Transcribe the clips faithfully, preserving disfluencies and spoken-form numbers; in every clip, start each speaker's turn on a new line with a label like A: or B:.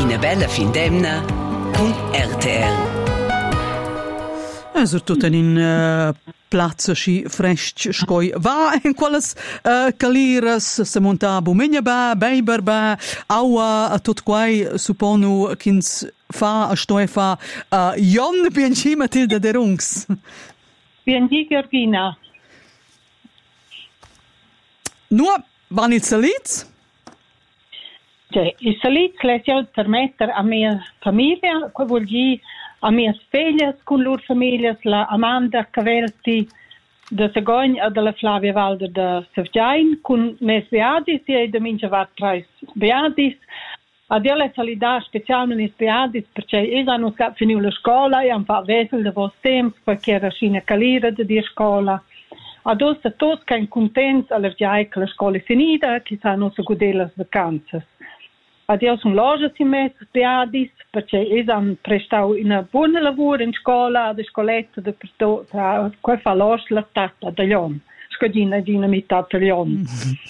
A: Ina bella findemna con R T L.
B: E surtout in uh, plazza schi fresc scoi va in quelles uh, caliras se monta bumegna ba beiber ba aua a tot quai supponu kins fa a stoi fa uh, Jon bienci Matilda de Rungs.
C: Bienci Georgina.
B: Nua van il salits?
C: Cioè, il salits l'esiau permetter a mia famiglia, qua vuol dire a mie figlie con loro famiglie, la Amanda Cavelti de Sagogn e della Flavia Valder de Savgiain, con mes beadis, e de mince va trais beadis. Ad io le solidar specialmente is beadis, perché is hanno scat finito la scuola e hanno fatto vesel de vos temps, perché era scina calira de dir scuola. Ad os a tos cain contents allergiai che la scuola è finita, che sanno se godere las vacanzas. Ad io sono loge si messi beadis, perché is hanno prestato una buona lavoro in scuola, ad scoletta, de perto, tra quel fa loge la tata da Lion. Scodina di metà da Lion.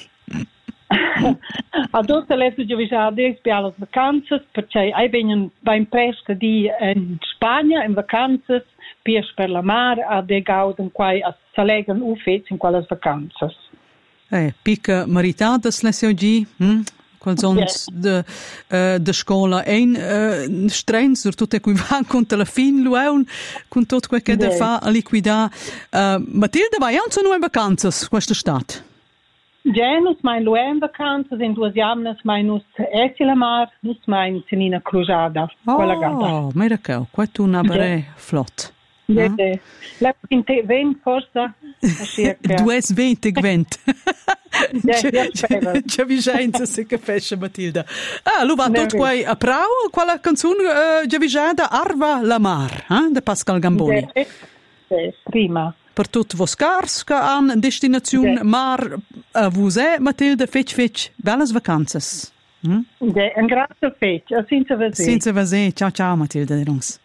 C: Ad os a lesso giovisade per le vacanze, perché ai vengono ben presto di in Spagna in vacanze, pies per la mar, ad e gauden quai a salegen ufets in quelle vacanze.
B: Eh, pica maritadas lesso gi, hm? Qualsons de uh, de scola ein uh, streng surtout qui van contra la fin lueun con tot quel che da fa a liquidar. Uh, Matilda vai anche no in vacanzas questa stat.
C: Genus mein luem vacanzas in due jamnas meinus esila mar, nus mein senina cruzada. Quella gata.
B: Oh, miracle, questo una bare flott.
C: Ja, ja. Lepo in te vent forza.
B: Dues vent e vent.
C: Ja, ja, spero.
B: C'è vigenza se capisce Matilda. Ah, lu va tot quai a prau, quella canzone uh, già vigenda Arva la Mar, eh? De Pascal Gamboni.
C: Ja, ja, prima.
B: Per tut vos cars che han destinazione ja. Mar a vos è, Matilda, fetch fetch, belles vacanzas. Hm?
C: Ja, un grazie fetch, senza vasè.
B: Senza vasè, ciao ciao Matilda de Rungs.